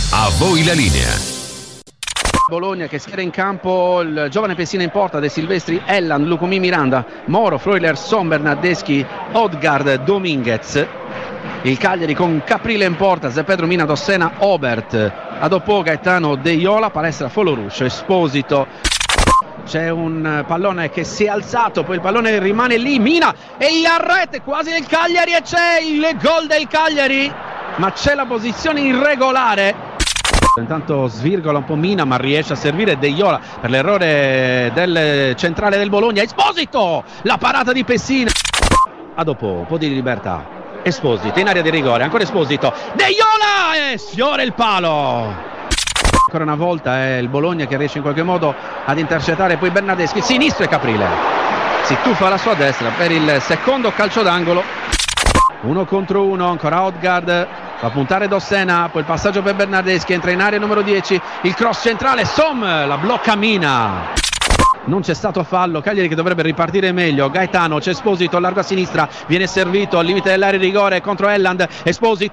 A voi la linea. Bologna che schiera in campo il giovane Pessina in porta, De Silvestri, Elland, Lucumí, Miranda, Moro, Freuler, Son, Bernardeschi, Odgaard, Dominguez. Il Cagliari con Caprile in porta, Zé Pedro, Mina, Dossena, Obert, Adopò, Gaetano, De Iola, palestra Foloruscio, Esposito. C'è un pallone che si è alzato, poi il pallone rimane lì, Mina e a rete quasi del Cagliari e c'è il gol del Cagliari, ma c'è la posizione irregolare. Intanto svirgola un po' Mina, ma riesce a servire De Iola per l'errore del centrale del Bologna. Esposito, la parata di Pessina. A dopo un po' di libertà, Esposito in area di rigore, ancora Esposito, De Iola e sfiora il palo. Ancora una volta è il Bologna che riesce in qualche modo ad intercettare, poi Bernardeschi, sinistro e Caprile si tuffa alla sua destra per il secondo calcio d'angolo. 1 contro 1, ancora Odgaard, fa puntare Dossena, poi il passaggio per Bernardeschi, entra in area numero 10, il cross centrale, Som la blocca Mina. Non c'è stato fallo, Cagliari che dovrebbe ripartire meglio. Gaetano, c'è Esposito, largo a sinistra, viene servito al limite dell'area di rigore contro Elland. Esposito,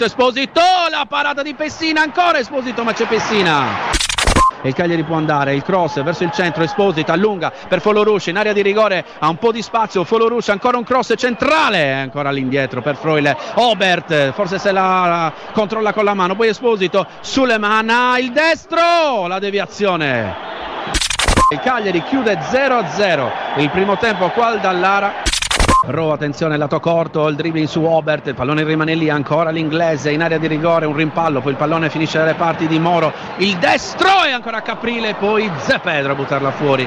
la parata di Pessina, ancora Esposito, ma c'è Pessina. E il Cagliari può andare, il cross verso il centro, Esposito allunga per Foloruscio in area di rigore, ha un po' di spazio, Foloruscio ancora un cross centrale, ancora all'indietro per Freuler, Obert forse se la controlla con la mano, poi Esposito, Sulemana, il destro, la deviazione. Il Cagliari chiude 0-0 il primo tempo qua al Dallara. Ro, attenzione, lato corto, il dribbling su Obert, il pallone rimane lì, ancora l'inglese in area di rigore, un rimpallo, poi il pallone finisce dalle parti di Moro, il destro e ancora Caprile, poi Zé Pedro a buttarla fuori.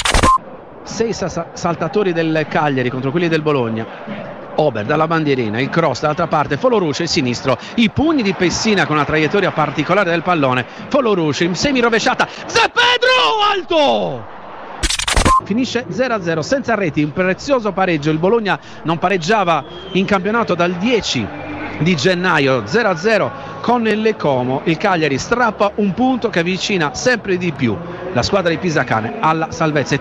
6 saltatori del Cagliari contro quelli del Bologna. Obert dalla bandierina, il cross dall'altra parte, Foloruscio il sinistro, i pugni di Pessina con una traiettoria particolare del pallone, Foloruscio in semi rovesciata, Zé Pedro alto! Finisce 0-0 senza reti, un prezioso pareggio. Il Bologna non pareggiava in campionato dal 10 di gennaio. 0-0 con il Como. Il Cagliari strappa un punto che avvicina sempre di più la squadra di Pisacane alla salvezza.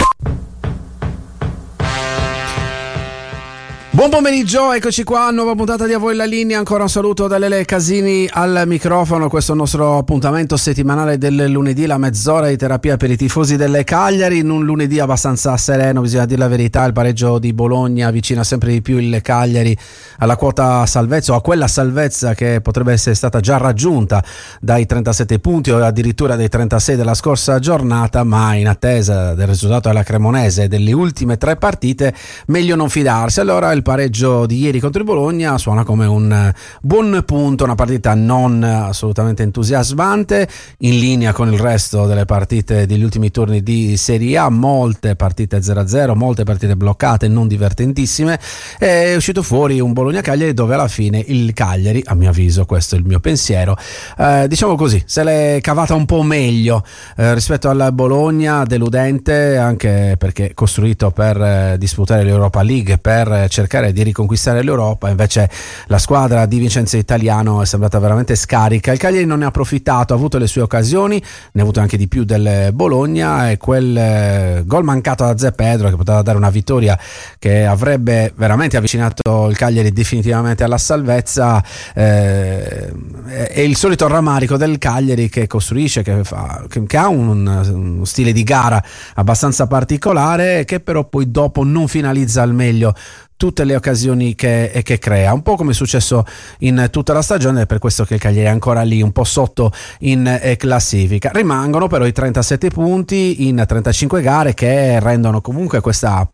Buon pomeriggio, eccoci qua, nuova puntata di A Voi la linea, ancora un saluto da Lele Casini al microfono. Questo è il nostro appuntamento settimanale del lunedì, la mezz'ora di terapia per i tifosi delle Cagliari, in un lunedì abbastanza sereno, bisogna dire la verità. Il pareggio di Bologna avvicina sempre di più il Cagliari alla quota salvezza, o a quella salvezza che potrebbe essere stata già raggiunta dai 37 punti o addirittura dai 36 della scorsa giornata, ma in attesa del risultato della Cremonese e delle ultime 3 partite meglio non fidarsi. Allora il pareggio di ieri contro il Bologna suona come un buon punto, una partita non assolutamente entusiasmante, in linea con il resto delle partite degli ultimi turni di Serie A, molte partite 0-0, molte partite bloccate, non divertentissime. È uscito fuori un Bologna-Cagliari dove alla fine il Cagliari, a mio avviso, questo è il mio pensiero, diciamo così, se l'è cavata un po' meglio rispetto al Bologna, deludente anche perché costruito per disputare l'Europa League, per cercare di riconquistare l'Europa. Invece la squadra di Vincenzo Italiano è sembrata veramente scarica. Il Cagliari non ne ha approfittato, ha avuto le sue occasioni, ne ha avuto anche di più del Bologna, e quel gol mancato da Zé Pedro che poteva dare una vittoria che avrebbe veramente avvicinato il Cagliari definitivamente alla salvezza, è il solito rammarico del Cagliari che costruisce, che ha uno stile di gara abbastanza particolare, che però poi dopo non finalizza al meglio tutte le occasioni che crea, un po' come è successo in tutta la stagione. È per questo che il Cagliari è ancora lì un po' sotto in classifica. Rimangono però i 37 punti in 35 gare che rendono comunque questa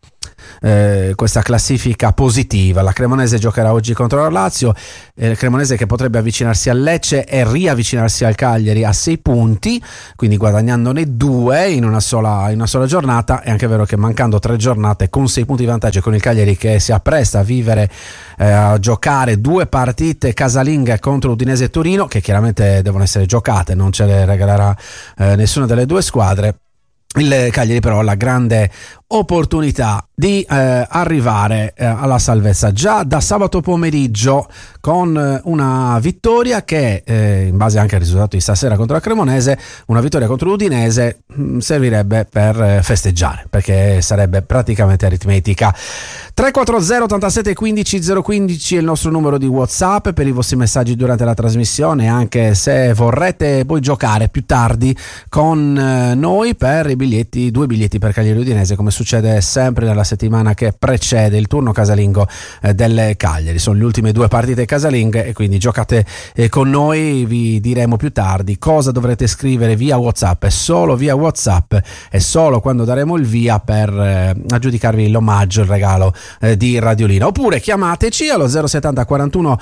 classifica positiva. La Cremonese giocherà oggi contro la Lazio, Cremonese che potrebbe avvicinarsi al Lecce e riavvicinarsi al Cagliari a 6 punti, quindi guadagnandone 2 in una sola giornata. È anche vero che mancando 3 giornate con 6 punti di vantaggio, con il Cagliari che si appresta a vivere, a giocare 2 partite casalinghe contro Udinese e Torino, che chiaramente devono essere giocate, non ce le regalerà nessuna delle 2 squadre. Il Cagliari però ha la grande opportunità di arrivare alla salvezza già da sabato pomeriggio con una vittoria che in base anche al risultato di stasera contro la Cremonese, una vittoria contro l'Udinese servirebbe per festeggiare, perché sarebbe praticamente aritmetica. 340 87 15 015 è il nostro numero di WhatsApp per i vostri messaggi durante la trasmissione, anche se vorrete poi giocare più tardi con noi per i biglietti, 2 biglietti per Cagliari Udinese, come succede sempre nella settimana che precede il turno casalingo del Cagliari. Sono le ultime 2 partite casalinghe e quindi giocate con noi. Vi diremo più tardi cosa dovrete scrivere via WhatsApp, e solo via WhatsApp, e solo quando daremo il via per aggiudicarvi l'omaggio, il regalo di Radiolina. Oppure chiamateci allo 070 41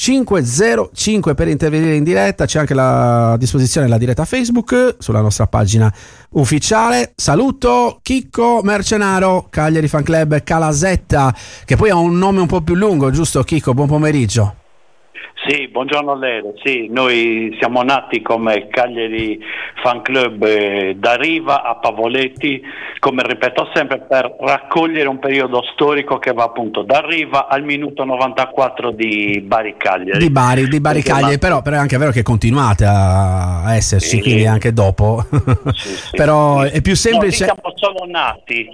505 per intervenire in diretta. C'è anche a disposizione la diretta Facebook sulla nostra pagina ufficiale. Saluto Chicco Mercenaro, Cagliari Fan Club Calasetta, che poi ha un nome un po' più lungo, giusto Chicco? Buon pomeriggio. Sì, buongiorno Leo. Sì, noi siamo nati come Cagliari Fan Club da Riva a Pavoletti, come ripeto sempre, per raccogliere un periodo storico che va appunto da Riva al minuto 94 di Bari Cagliari. Di Bari Cagliari, però è anche vero che continuate a esserci, sì, quindi anche dopo. Sì. Però è più semplice. No, siamo solo nati.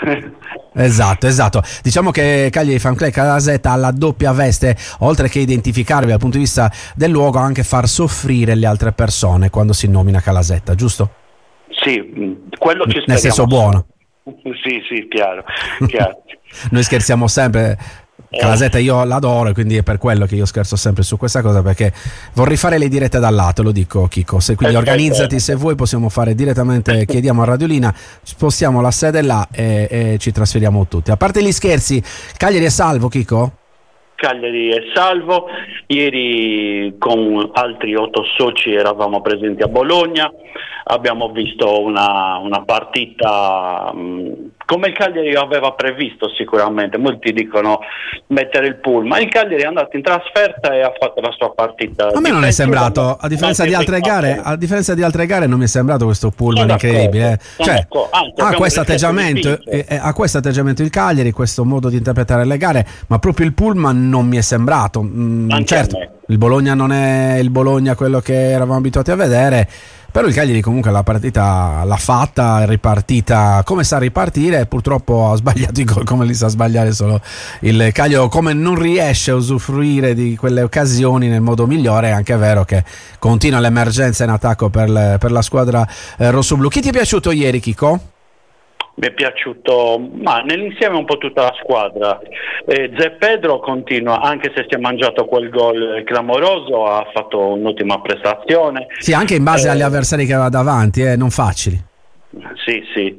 Esatto. Diciamo che Cagliari Fan Club Calasetta ha la doppia veste, oltre che identificarvi dal punto di vista del luogo, anche far soffrire le altre persone quando si nomina Calasetta, giusto? Sì, quello ci speriamo. Nel senso buono. Sì, chiaro. Noi scherziamo sempre. Calasetta io l'adoro, e quindi è per quello che io scherzo sempre su questa cosa, perché vorrei fare le dirette dal lato, lo dico Chicco, quindi organizzati, se vuoi possiamo fare direttamente, chiediamo a Radiolina, spostiamo la sede là e ci trasferiamo tutti. A parte gli scherzi, Cagliari è salvo, Chicco? Cagliari è salvo. Ieri con altri 8 soci eravamo presenti a Bologna, abbiamo visto una partita come il Cagliari aveva previsto. Sicuramente molti dicono mettere il pullman, il Cagliari è andato in trasferta e ha fatto la sua partita. A me non è sembrato, a differenza di altre gare non mi è sembrato questo pullman incredibile, cioè ha questo atteggiamento il Cagliari, questo modo di interpretare le gare, ma proprio il pullman non mi è sembrato. Certo, il Bologna non è il Bologna quello che eravamo abituati a vedere, però il Cagliari comunque la partita l'ha fatta, è ripartita come sa ripartire, purtroppo ha sbagliato i gol come li sa sbagliare solo il Cagliari, come non riesce a usufruire di quelle occasioni nel modo migliore. È anche vero che continua l'emergenza in attacco per la squadra rossoblu. Chi ti è piaciuto ieri, Chico? Mi è piaciuto, ma nell'insieme un po' tutta la squadra. Zé Pedro continua, anche se si è mangiato quel gol clamoroso, ha fatto un'ottima prestazione. Sì, anche in base agli avversari che aveva davanti, non facili. Sì.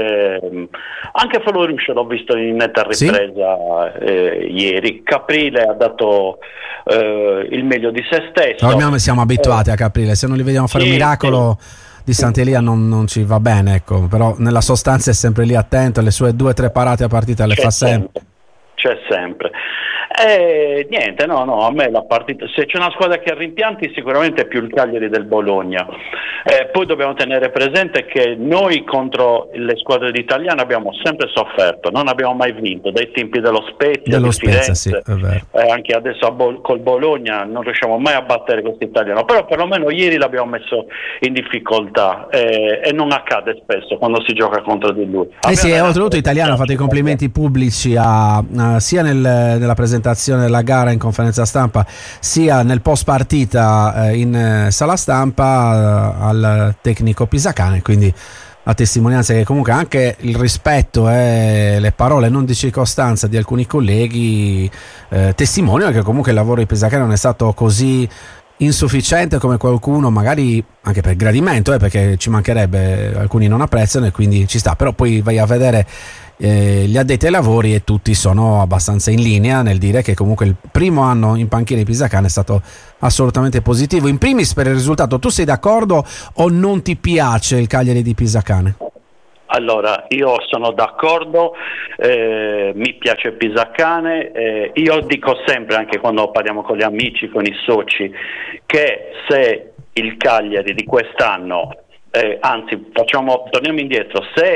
Anche Foloruscio l'ho visto in netta ripresa, sì? Ieri. Caprile ha dato il meglio di se stesso. Ormai siamo abituati a Caprile, se non li vediamo fare un miracolo... Sì. Di Sant'Elia non ci va bene, ecco, però nella sostanza è sempre lì attento, le sue 2 o 3 parate a partita le fa sempre. C'è sempre. Niente, no, a me la partita, se c'è una squadra che ha rimpianti sicuramente è più il Cagliari del Bologna. Poi dobbiamo tenere presente che noi contro le squadre italiane abbiamo sempre sofferto, non abbiamo mai vinto, dai tempi dello Spezia, sì, è vero. Anche adesso col Bologna non riusciamo mai a battere questo italiano, però perlomeno ieri l'abbiamo messo in difficoltà e non accade spesso quando si gioca contro di lui. Sì, oltretutto Italiano ha fatto i complimenti pubblici sia nella presentazione della gara in conferenza stampa, sia nel post partita in sala stampa al tecnico Pisacane, quindi a testimonianza che comunque anche il rispetto e le parole non di circostanza di alcuni colleghi testimoniano che comunque il lavoro di Pisacane non è stato così insufficiente come qualcuno, magari anche per gradimento, perché ci mancherebbe, alcuni non apprezzano e quindi ci sta, però poi vai a vedere gli addetti ai lavori e tutti sono abbastanza in linea nel dire che comunque il primo anno in panchina di Pisacane è stato assolutamente positivo. In primis per il risultato, tu sei d'accordo o non ti piace il Cagliari di Pisacane? Allora, io sono d'accordo, mi piace Pisacane, io dico sempre, anche quando parliamo con gli amici, con i soci, che se il Cagliari di quest'anno, anzi torniamo indietro, se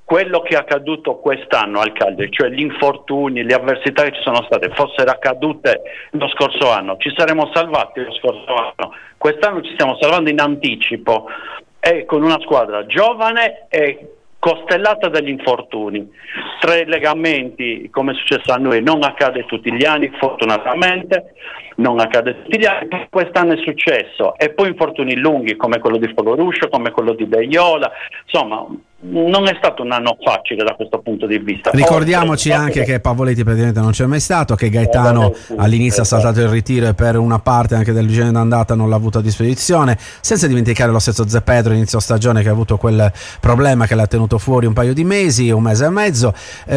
quello che è accaduto quest'anno al Cagliari, cioè gli infortuni, le avversità che ci sono state, fossero accadute lo scorso anno, ci saremmo salvati lo scorso anno. Quest'anno ci stiamo salvando in anticipo e con una squadra giovane e costellata dagli infortuni. 3 legamenti, come è successo a noi, non accade tutti gli anni, fortunatamente non accade tutti gli anni, quest'anno è successo, e poi infortuni lunghi come quello di Fogoruscio, come quello di Beiola, insomma non è stato un anno facile da questo punto di vista. Ricordiamoci anche che Pavoletti praticamente non c'è mai stato, che Gaetano all'inizio ha saltato il ritiro e per una parte anche del girone d'andata non l'ha avuto a disposizione, senza dimenticare lo stesso Zeppetro inizio stagione, che ha avuto quel problema che l'ha tenuto fuori un paio di mesi, un mese e mezzo,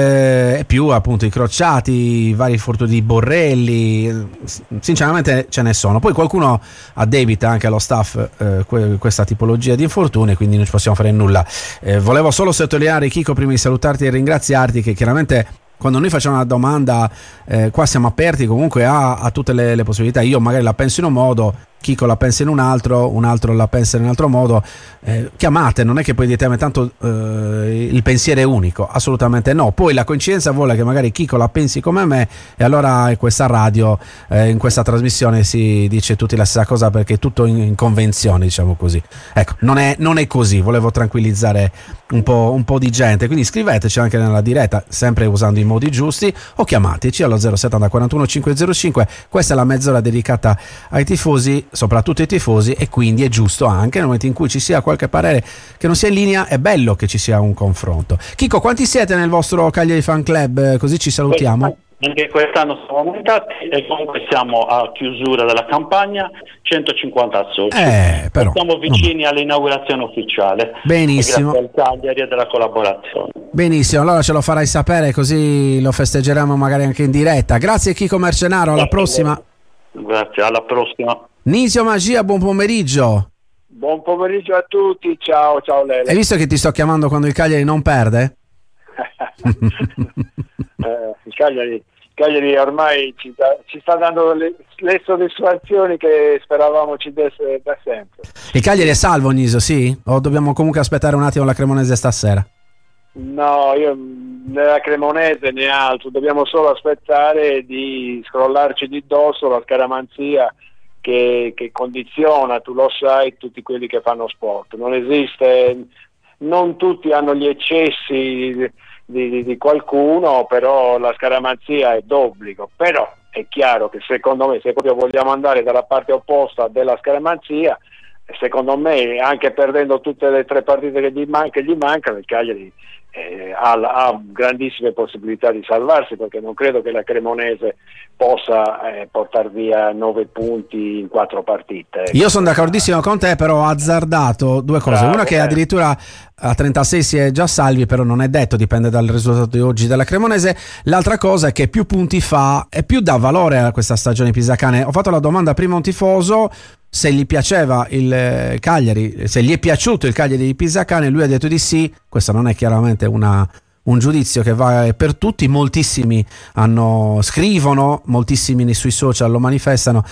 e più appunto i crociati, i vari infortuni di Borrelli, sinceramente ce ne sono. Poi qualcuno addebita anche allo staff questa tipologia di infortuni, quindi non ci possiamo fare nulla. Volevo solo sottolineare, Chico, prima di salutarti e ringraziarti, che chiaramente quando noi facciamo una domanda qua siamo aperti comunque a tutte le possibilità. Io magari la penso in un modo, Chico la pensa in un altro la pensa in un altro modo, chiamate, non è che poi dite tanto il pensiero è unico, assolutamente no. Poi la coincidenza vuole che magari Chico la pensi come me e allora in questa radio, in questa trasmissione si dice tutti la stessa cosa, perché è tutto in convenzione, diciamo così. Ecco, non è così, volevo tranquillizzare un po' di gente, quindi scriveteci anche nella diretta, sempre usando i modi giusti, o chiamateci allo 070 41 505. Questa è la mezz'ora dedicata ai tifosi, soprattutto ai tifosi, e quindi è giusto anche nel momento in cui ci sia qualche parere che non sia in linea, è bello che ci sia un confronto. Chico, quanti siete nel vostro Cagliari Fan Club? Così ci salutiamo. Anche quest'anno siamo aumentati e comunque siamo a chiusura della campagna, 150 soci. Però siamo vicini all'inaugurazione ufficiale. Benissimo. Grazie al Cagliari e della collaborazione. Benissimo, allora ce lo farai sapere, così lo festeggeremo magari anche in diretta. Grazie Chico Mercenaro, alla prossima. Grazie, alla prossima. Nisio Magia, buon pomeriggio. Buon pomeriggio a tutti, ciao Lele. Hai visto che ti sto chiamando quando il Cagliari non perde? Il Cagliari ormai ci sta dando le soddisfazioni che speravamo ci desse da sempre. Il Cagliari è salvo, Nisio, sì? O dobbiamo comunque aspettare un attimo la Cremonese stasera? No, io né la Cremonese né altro, dobbiamo solo aspettare di scrollarci di dosso la scaramanzia che condiziona, tu lo sai, tutti quelli che fanno sport. Non esiste, non tutti hanno gli eccessi di qualcuno, però la scaramanzia è d'obbligo. Però è chiaro che secondo me, se proprio vogliamo andare dalla parte opposta della scaramanzia, secondo me anche perdendo tutte le 3 partite che gli mancano, il Cagliari ha grandissime possibilità di salvarsi, perché non credo che la Cremonese possa portare via 9 punti in 4 partite. Io sono d'accordissimo con te, però ho azzardato 2 cose. Bravo, una che addirittura a 36 si è già salvi, però non è detto, dipende dal risultato di oggi della Cremonese. L'altra cosa è che più punti fa e più dà valore a questa stagione pisacane. Ho fatto la domanda prima a un tifoso se gli piaceva il Cagliari, se gli è piaciuto il Cagliari di Pisacane, lui ha detto di sì. Questo non è chiaramente un giudizio che va per tutti, moltissimi scrivono, moltissimi sui social lo manifestano,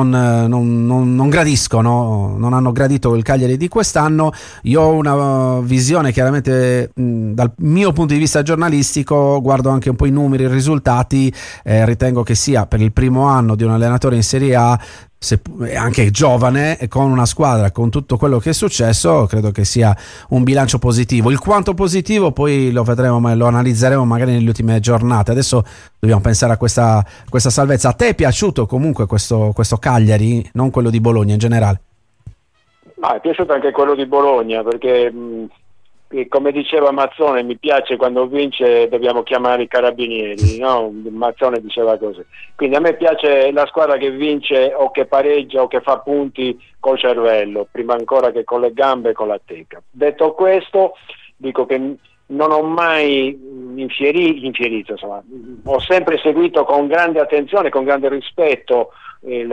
non gradiscono, non hanno gradito il Cagliari di quest'anno. Io ho una visione chiaramente dal mio punto di vista giornalistico, guardo anche un po' i numeri, i risultati, ritengo che sia per il primo anno di un allenatore in Serie A, anche giovane, con una squadra, con tutto quello che è successo, credo che sia un bilancio positivo. Il quanto positivo poi lo vedremo, ma lo analizzeremo magari nelle ultime giornate. Adesso dobbiamo pensare a questa salvezza. A te è piaciuto comunque questo Cagliari, non quello di Bologna in generale? Ma è piaciuto anche quello di Bologna, perché come diceva Mazzone, mi piace quando vince dobbiamo chiamare i carabinieri, no? Mazzone diceva così. Quindi a me piace la squadra che vince o che pareggia o che fa punti col cervello, prima ancora che con le gambe e con la tecca. Detto questo, dico che non ho mai infierito, insomma. Ho sempre seguito con grande attenzione, con grande rispetto il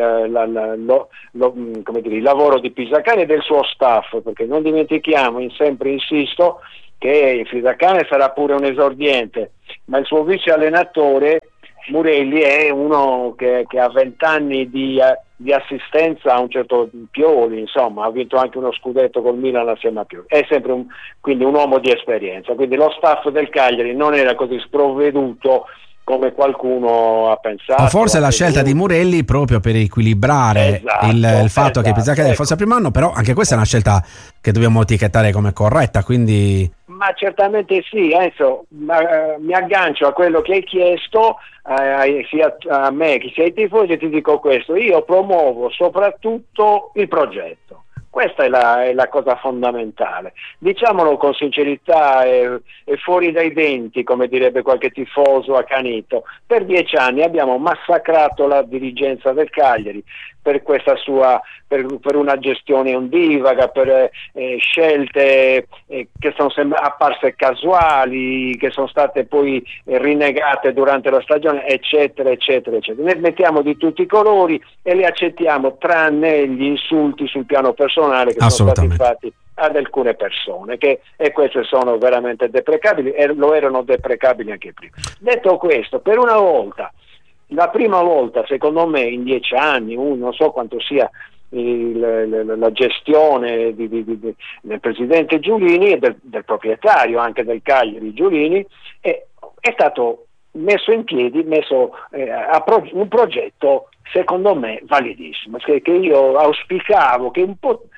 lavoro di Pisacane e del suo staff, perché non dimentichiamo, sempre insisto, che Pisacane sarà pure un esordiente, ma il suo vice allenatore Murelli è uno che ha 20 anni di assistenza a un certo Pioli, insomma, ha vinto anche uno scudetto col Milan assieme a Pioli, è sempre quindi un uomo di esperienza, quindi lo staff del Cagliari non era così sprovveduto come qualcuno ha pensato. O forse la scelta di Murelli proprio per equilibrare il fatto che Pizzaglia fosse al primo anno, però anche questa è una scelta che dobbiamo etichettare come corretta, quindi... Ma certamente sì, Enzo, mi aggancio a quello che hai chiesto, sia a me che sia ai tifosi, e ti dico questo: io promuovo soprattutto il progetto. Questa è la cosa fondamentale, diciamolo con sincerità e fuori dai denti, come direbbe qualche tifoso accanito. Per 10 anni abbiamo massacrato la dirigenza del Cagliari per questa sua, per una gestione ondivaga, per scelte che sono apparse casuali, che sono state poi rinegate durante la stagione, eccetera, eccetera, eccetera. Ne mettiamo di tutti i colori e li accettiamo, tranne gli insulti sul piano personale che sono stati fatti ad alcune persone, e queste sono veramente deprecabili, e lo erano deprecabili anche prima. Detto questo, per una volta, la prima volta secondo me in 10 anni, non so quanto sia la gestione del presidente Giulini e del proprietario anche del Cagliari Giulini, è stato messo in piedi un progetto secondo me validissimo, che io auspicavo, che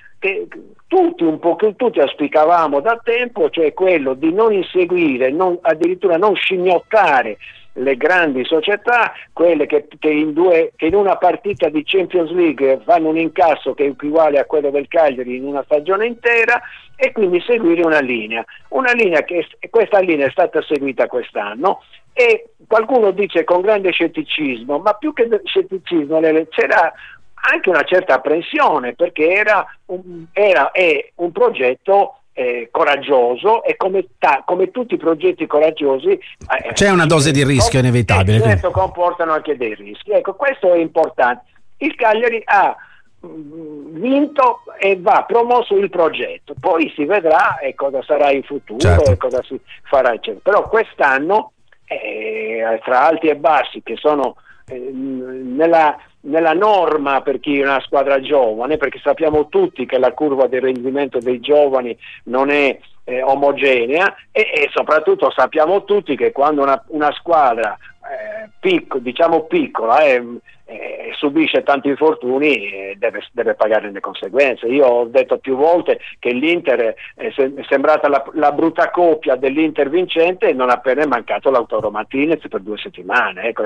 tutti auspicavamo da tempo, cioè quello di non inseguire, addirittura non scimmiottare le grandi società, quelle che in una partita di Champions League fanno un incasso che equivale a quello del Cagliari in una stagione intera, e quindi seguire una linea questa linea è stata seguita quest'anno, e qualcuno dice con grande scetticismo, ma più che scetticismo c'era anche una certa apprensione, perché è un progetto coraggioso, e come tutti i progetti coraggiosi c'è una dose di rischio inevitabile, certo, comportano anche dei rischi. Ecco, questo è importante. Il Cagliari ha vinto e va promosso il progetto, poi si vedrà cosa sarà in futuro, certo, e cosa si farà, eccetera. Però quest'anno tra alti e bassi, che sono nella norma per chi è una squadra giovane, perché sappiamo tutti che la curva di rendimento dei giovani non è omogenea, e soprattutto sappiamo tutti che quando una squadra piccola subisce tanti infortuni, deve pagare le conseguenze. Io ho detto più volte che l'Inter è sembrata la brutta coppia dell'Inter vincente, e non appena è mancato Lautaro Martinez per 2 settimane. Ecco,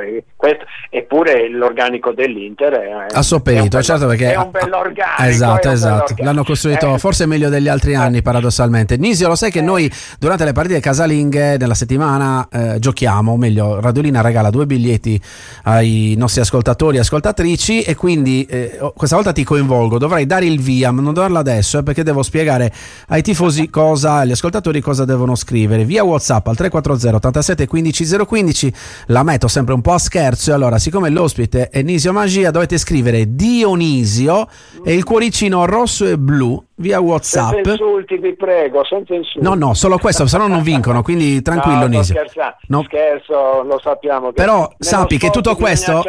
eppure l'organico dell'Inter ha sopperito, certo, perché è un bell'organico. Esatto. L'hanno costruito forse meglio degli altri anni, paradossalmente. Nisio, lo sai che noi durante le partite casalinghe nella settimana giochiamo, o meglio, Radiolina regala 2 biglietti ai nostri ascoltatori e ascoltatrici, e quindi questa volta ti coinvolgo, dovrai dare il via, ma non darlo adesso, perché devo spiegare ai tifosi agli ascoltatori cosa devono scrivere via WhatsApp al 340 87 15 015. La metto sempre un po' a scherzo, e allora, siccome l'ospite è Nisio Magia, dovete scrivere Dionisio e il cuoricino rosso e blu via WhatsApp. Senza insulti, vi prego, senza insulti. No, solo questo, se no non vincono, quindi tranquillo, Nisio. Scherzo, lo sappiamo. Però sappi che tutto questo,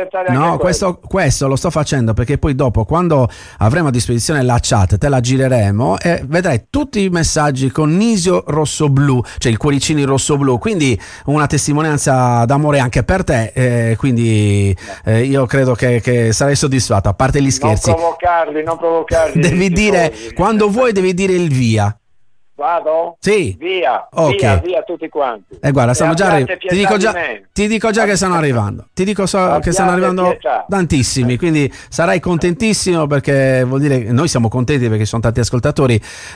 questo lo sto facendo perché poi dopo, quando avremo a disposizione la chat, te la gireremo e vedrai tutti i messaggi con Nisio rosso-blu, cioè il cuoricino in rosso-blu, quindi una testimonianza d'amore anche per te, quindi io credo che sarai soddisfatto, a parte gli scherzi. Non provocarli. Devi dire, quando vuoi devi dire il via. Vado? Sì. Via tutti quanti. Guarda, stanno già ti dico già che stanno arrivando. Ti dico che stanno arrivando tantissimi, quindi sarai contentissimo, perché vuol dire che noi siamo contenti perché ci sono tanti ascoltatori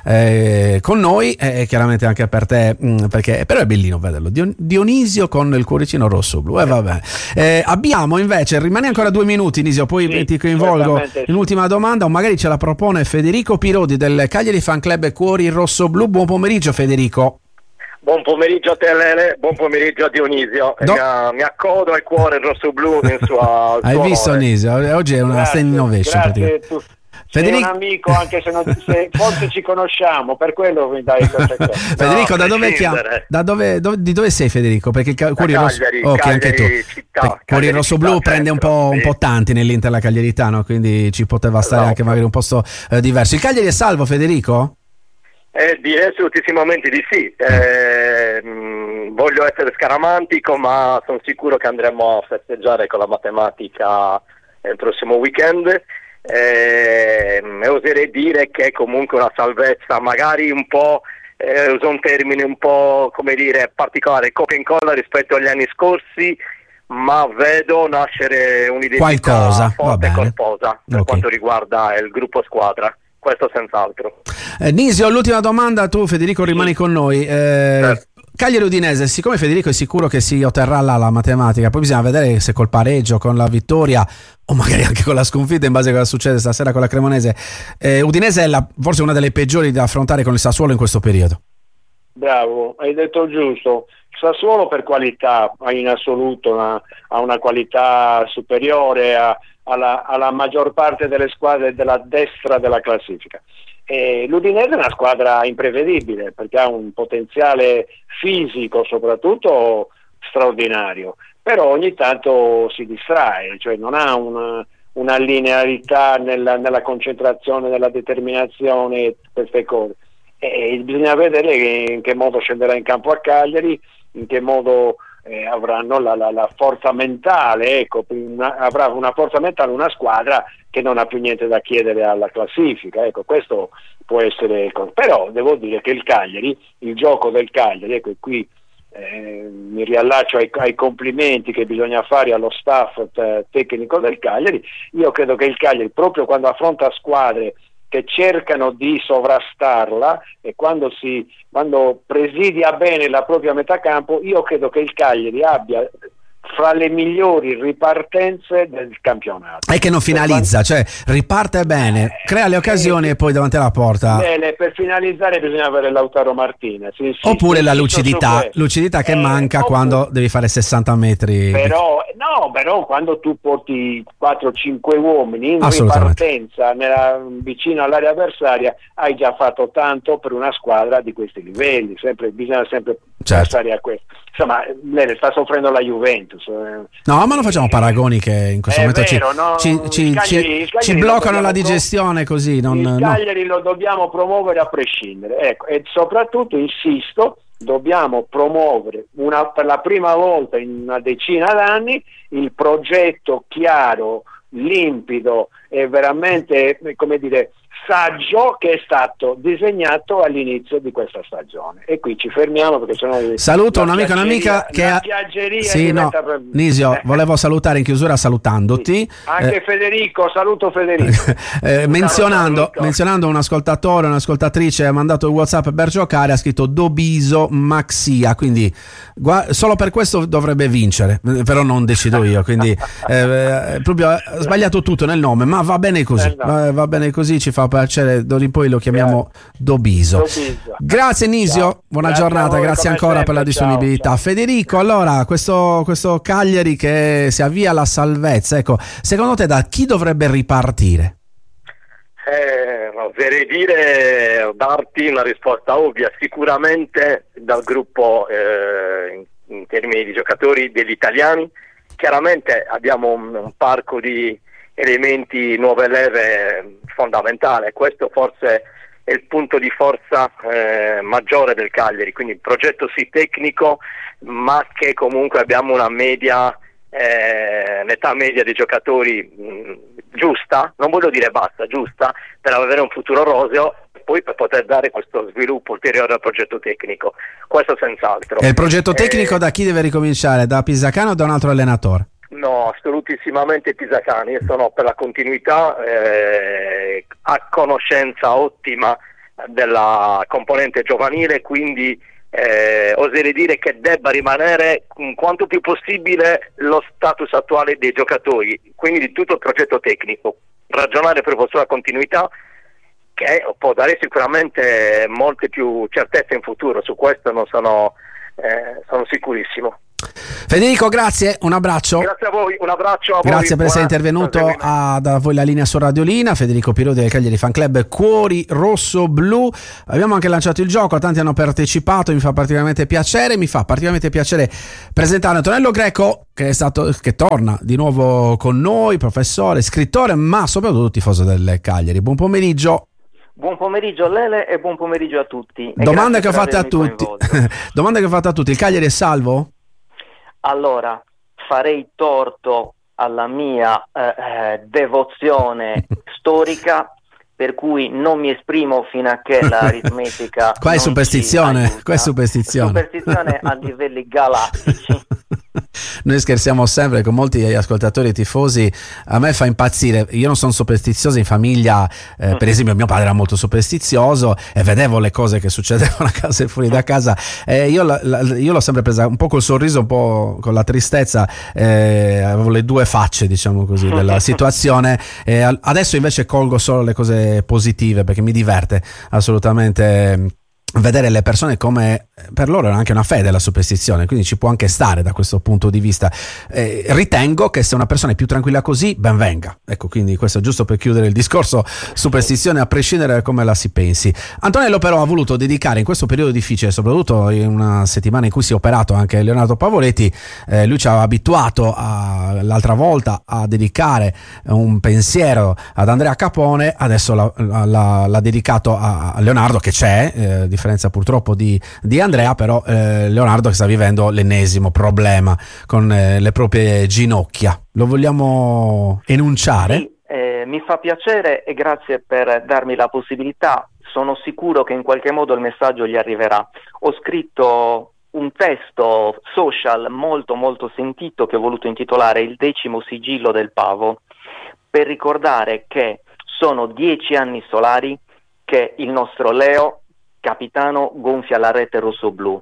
con noi, e chiaramente anche per te, perché però è bellino vederlo. Dionisio con il cuoricino rosso blu. Vabbè. Abbiamo invece, rimane ancora 2 minuti, Nisio, poi ti coinvolgo in ultima domanda, o magari ce la propone Federico Pirodi del Cagliari Fan Club e Cuori Rosso Blu. Buon pomeriggio, Federico. Buon pomeriggio a te, Lele, buon pomeriggio a Dionisio. Mi accodo al cuore rosso-blu nel suo Hai visto, Nisio? Oggi è una stand innovation. Federico... Sei un amico, anche se forse ci conosciamo, per quello mi dai queste cose. Federico, da dove chiami? Di dove sei, Federico? Perché Cuori Rosso, anche tu. Città, Cuori Rosso Blu prende un po' tanti nell'Inter la Cagliarità, no? Quindi ci poteva stare anche magari un posto diverso. Il Cagliari è salvo, Federico? Direi assolutissimamente di sì. Voglio essere scaramantico, ma sono sicuro che andremo a festeggiare con la matematica il prossimo weekend. E oserei dire che è comunque una salvezza, magari un po', uso un termine un po', come dire, particolare, copia e incolla rispetto agli anni scorsi, ma vedo nascere un'identità forte e corposa per quanto riguarda il gruppo squadra. Questo senz'altro. Nisio, l'ultima domanda, tu Federico rimani con noi. Cagliari Udinese, siccome Federico è sicuro che si otterrà la matematica, poi bisogna vedere se col pareggio, con la vittoria o magari anche con la sconfitta in base a cosa succede stasera con la Cremonese. Udinese è forse una delle peggiori da affrontare con il Sassuolo in questo periodo. Bravo, hai detto giusto. Il Sassuolo per qualità in assoluto ha una qualità superiore alla maggior parte delle squadre della destra della classifica. E l'Udinese è una squadra imprevedibile perché ha un potenziale fisico soprattutto straordinario, però ogni tanto si distrae, cioè non ha una linearità nella concentrazione, nella determinazione, queste cose. E bisogna vedere in che modo scenderà in campo a Cagliari, in che modo avranno la forza mentale, ecco, avrà una forza mentale una squadra che non ha più niente da chiedere alla classifica, ecco, questo può essere, però devo dire che il gioco del Cagliari, ecco, e qui mi riallaccio ai complimenti che bisogna fare allo staff tecnico del Cagliari. Io credo che il Cagliari, proprio quando affronta squadre che cercano di sovrastarla e quando presidia bene la propria metà campo, io credo che il Cagliari abbia fra le migliori ripartenze del campionato. E che non finalizza, cioè riparte bene, crea le occasioni e poi davanti alla porta. Bene, per finalizzare bisogna avere Lautaro Martinez. Oppure la lucidità che manca quando devi fare 60 metri. Però quando tu porti 4-5 uomini in ripartenza vicino all'area avversaria, hai già fatto tanto per una squadra di questi livelli. Bisogna sempre pensare a questo. Insomma, lei sta soffrendo la Juventus. No, ma non facciamo paragoni che in questo momento ci bloccano la digestione così. Il Cagliari lo dobbiamo promuovere a prescindere. Ecco, e soprattutto, insisto, dobbiamo promuovere per la prima volta in una decina d'anni il progetto chiaro, limpido e veramente, come dire, saggio che è stato disegnato all'inizio di questa stagione. E qui ci fermiamo perché sennò saluto un amico e un'amica che Nisio, volevo salutare in chiusura salutandoti. Sì. Anche Federico, saluto Federico. Menzionando un ascoltatore, un'ascoltatrice ha mandato il WhatsApp per giocare, ha scritto Dobiso Maxia, quindi solo per questo dovrebbe vincere, però non decido io, quindi proprio ha sbagliato tutto nel nome, ma va bene così, va bene così, ci fa piacere, d'ora in poi lo chiamiamo Dobiso. Grazie Nisio, buona giornata, grazie ancora per la disponibilità. Ciao. Federico, allora questo Cagliari che si avvia alla salvezza, ecco, secondo te da chi dovrebbe ripartire? Oserei darti una risposta ovvia, sicuramente dal gruppo in termini di giocatori degli italiani. Chiaramente abbiamo un parco di elementi, nuove leve fondamentale, questo forse è il punto di forza maggiore del Cagliari, quindi il progetto sì tecnico, ma che comunque abbiamo una media, l'età media dei giocatori giusta, non voglio dire bassa, giusta, per avere un futuro roseo e poi per poter dare questo sviluppo ulteriore al progetto tecnico, questo senz'altro. E il progetto tecnico da chi deve ricominciare? Da Pisacane o da un altro allenatore? No, assolutissimamente Pisacane. Io sono per la continuità, a conoscenza ottima della componente giovanile, quindi oserei dire che debba rimanere quanto più possibile lo status attuale dei giocatori, quindi di tutto il progetto tecnico, ragionare proprio sulla continuità che può dare sicuramente molte più certezze in futuro, su questo non sono sicurissimo. Federico, grazie, un abbraccio. Grazie a voi, un abbraccio a voi. Grazie per essere intervenuto da voi la linea su Radiolina. Federico Pirodi del Cagliari Fan Club Cuori Rosso Blu. Abbiamo anche lanciato il gioco, tanti hanno partecipato, mi fa particolarmente piacere presentare Antonello Greco, che torna di nuovo con noi, professore, scrittore, ma soprattutto tifoso del Cagliari. Buon pomeriggio. Buon pomeriggio Lele e buon pomeriggio a tutti. Domanda che ho fatto a tutti. Il Cagliari è salvo? Allora, farei torto alla mia devozione storica, per cui non mi esprimo fino a che l'aritmetica qua è superstizione, superstizione a livelli galattici. Noi scherziamo sempre con molti ascoltatori e tifosi, a me fa impazzire, io non sono superstizioso in famiglia, per esempio mio padre era molto superstizioso e vedevo le cose che succedevano a casa e fuori da casa, io l'ho sempre presa un po' col sorriso, un po' con la tristezza, avevo le due facce, diciamo così, della situazione, adesso invece colgo solo le cose positive, perché mi diverte assolutamente vedere le persone come per loro è anche una fede la superstizione, quindi ci può anche stare da questo punto di vista. Ritengo che se una persona è più tranquilla così, ben venga. Ecco, quindi questo è giusto per chiudere il discorso superstizione, a prescindere da come la si pensi. Antonello però ha voluto dedicare in questo periodo difficile, soprattutto in una settimana in cui si è operato anche Leonardo Pavoletti, lui ci aveva abituato l'altra volta a dedicare un pensiero ad Andrea Capone, adesso l'ha dedicato a Leonardo, che c'è, differenza purtroppo di Andrea, però Leonardo che sta vivendo l'ennesimo problema con le proprie ginocchia. Lo vogliamo enunciare? Sì, mi fa piacere e grazie per darmi la possibilità. Sono sicuro che in qualche modo il messaggio gli arriverà. Ho scritto un testo social molto molto sentito che ho voluto intitolare Il 10° sigillo del Pavo, per ricordare che sono 10 anni solari che il nostro Leo capitano gonfia la rete rossoblu,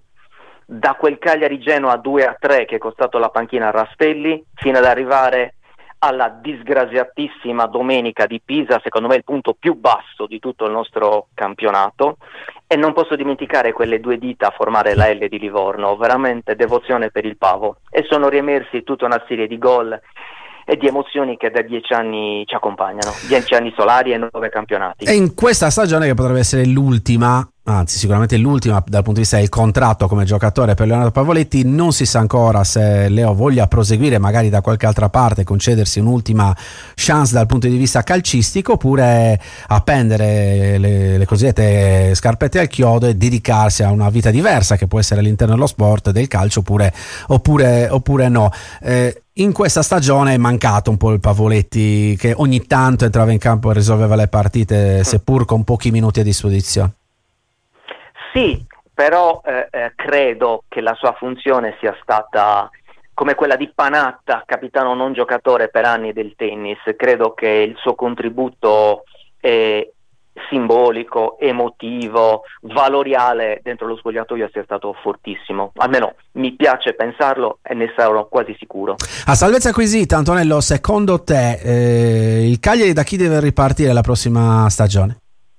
da quel Cagliari Genoa 2-3 che è costato la panchina a Rastelli, fino ad arrivare alla disgraziatissima domenica di Pisa, secondo me il punto più basso di tutto il nostro campionato, e non posso dimenticare quelle 2 dita a formare la L di Livorno, veramente devozione per il Pavo, e sono riemersi tutta una serie di gol e di emozioni che da 10 anni ci accompagnano, 10 anni solari e 9 campionati. E in questa stagione, che potrebbe essere l'ultima, anzi sicuramente l'ultima dal punto di vista del contratto come giocatore per Leonardo Pavoletti, non si sa ancora se Leo voglia proseguire magari da qualche altra parte, concedersi un'ultima chance dal punto di vista calcistico, oppure appendere le cosiddette scarpette al chiodo e dedicarsi a una vita diversa, che può essere all'interno dello sport, del calcio, oppure no. In questa stagione è mancato un po' il Pavoletti, che ogni tanto entrava in campo e risolveva le partite, seppur con pochi minuti a disposizione. Sì, però credo che la sua funzione sia stata come quella di Panatta, capitano non giocatore per anni del tennis. Credo che il suo contributo simbolico, emotivo, valoriale dentro lo spogliatoio sia stato fortissimo. Almeno mi piace pensarlo e ne sarò quasi sicuro. A salvezza acquisita, Antonello, secondo te il Cagliari da chi deve ripartire la prossima stagione?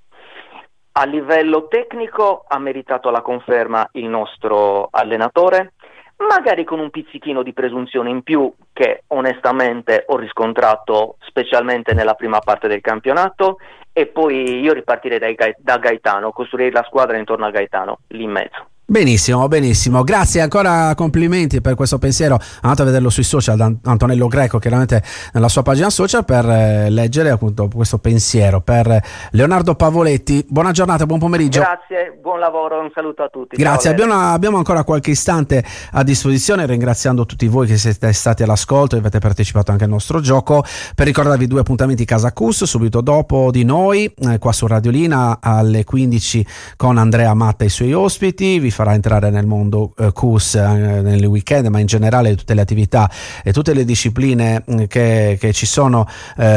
A livello tecnico ha meritato la conferma il nostro allenatore, magari con un pizzichino di presunzione in più che onestamente ho riscontrato specialmente nella prima parte del campionato, e poi io ripartirei da Gaetano, costruire la squadra intorno a Gaetano, lì in mezzo. Benissimo, grazie ancora, complimenti per questo pensiero. Andate a vederlo sui social da Antonello Greco, chiaramente nella sua pagina social, per leggere appunto questo pensiero per Leonardo Pavoletti. Buona giornata, buon pomeriggio. Grazie, buon lavoro, un saluto a tutti. Grazie, abbiamo ancora qualche istante a disposizione, ringraziando tutti voi che siete stati all'ascolto e avete partecipato anche al nostro gioco, per ricordarvi 2 appuntamenti Casa Cus subito dopo di noi, qua su Radiolina alle 15 con Andrea Matta e i suoi ospiti. Vi farà entrare nel mondo CUS nel weekend, ma in generale tutte le attività e tutte le discipline che ci sono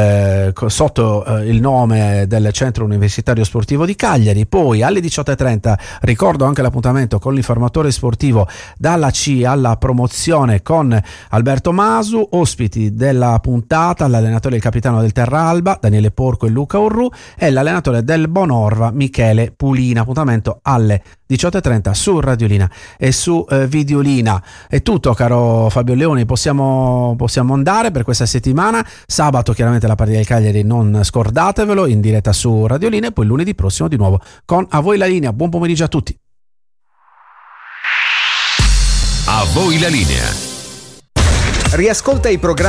sotto il nome del Centro Universitario Sportivo di Cagliari. Poi alle 18:30 ricordo anche l'appuntamento con l'informatore sportivo dalla C alla promozione con Alberto Masu, ospiti della puntata l'allenatore e il capitano del Terralba Daniele Porco e Luca Urru, e l'allenatore del Bonorva Michele Pulina. Appuntamento alle 18:30 su Radiolina e su Videolina. È tutto, caro Fabio Leoni, possiamo andare per questa settimana. Sabato chiaramente la partita del Cagliari, non scordatevelo, in diretta su Radiolina, e poi lunedì prossimo di nuovo con A Voi la Linea. Buon pomeriggio a tutti. A Voi la Linea. Riascolta i programmi